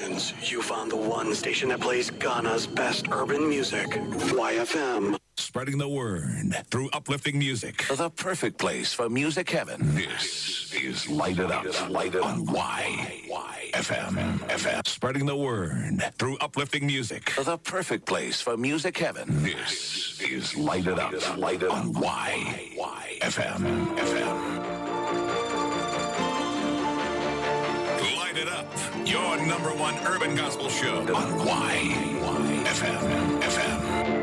Congratulations, you found the one station that plays Ghana's best urban music. YFM. Spreading the word through uplifting music. The perfect place for music heaven. This is Light It Up, Light It on YFM. Spreading the word through uplifting music. The perfect place for music heaven. This is Light It Up, Light It on YFM. Light It Up, your number one urban gospel show on YFM.